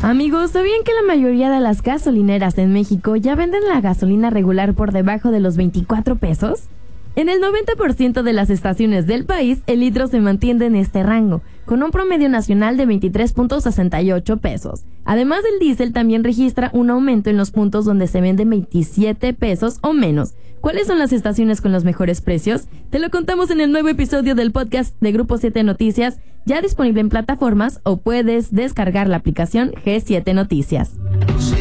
Amigos, ¿sabían que la mayoría de las gasolineras en México ya venden la gasolina regular por debajo de los 24 pesos? En el 90% de las estaciones del país, el litro se mantiene en este rango, con un promedio nacional de 23.68 pesos. Además, el diésel también registra un aumento en los puntos donde se venden 27 pesos o menos. ¿Cuáles son las estaciones con los mejores precios? Te lo contamos en el nuevo episodio del podcast de Grupo 7 Noticias, ya disponible en plataformas, o puedes descargar la aplicación G7 Noticias.